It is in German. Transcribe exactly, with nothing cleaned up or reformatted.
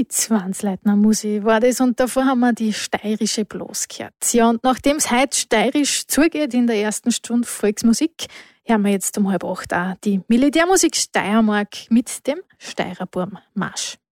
Fritz Wansleitner Musik war das und davor haben wir die steirische Blos gehört. Ja, und nachdem es heute steirisch zugeht in der ersten Stunde Volksmusik, hören wir jetzt um halb acht auch die Militärmusik Steiermark mit dem Steirerburm Marsch.